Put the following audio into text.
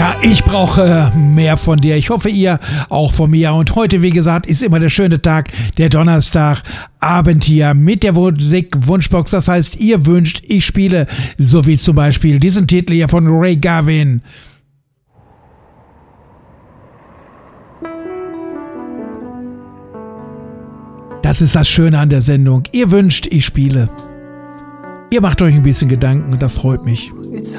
Ja, ich brauche mehr von dir. Ich hoffe, ihr auch von mir. Und heute, wie gesagt, ist immer der schöne Tag, der Donnerstagabend hier mit der Musik-Wunschbox. Das heißt, ihr wünscht, ich spiele, so wie zum Beispiel diesen Titel hier von Ray Garvin. Das ist das Schöne an der Sendung. Ihr wünscht, ich spiele. Ihr macht euch ein bisschen Gedanken, das freut mich.